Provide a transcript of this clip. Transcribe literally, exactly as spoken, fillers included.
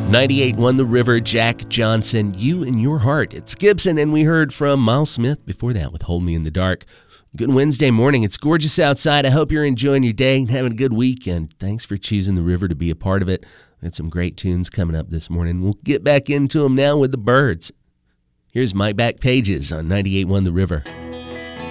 ninety-eight one The River, Jack Johnson, You in Your Heart. It's Gibson, and we heard from Miles Smith before that with Hold Me in the Dark. Good Wednesday morning. It's gorgeous outside. I hope you're enjoying your day and having a good weekend. Thanks for choosing the river to be a part of it. We had some great tunes coming up this morning. We'll get back into them now with the Byrds. Here's Mike Back Pages on ninety-eight one The River.